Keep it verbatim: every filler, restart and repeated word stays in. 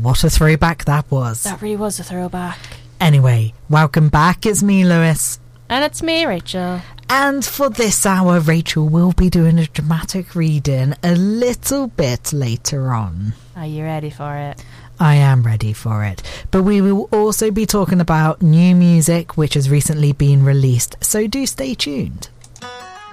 what a throwback that was. That really was a throwback. Anyway, welcome back. It's me, Lewis. And it's me, Rachel. And for this hour, Rachel will be doing a dramatic reading a little bit later on. Are you ready for it? I am ready for it. But we will also be talking about new music which has recently been released, so do stay tuned.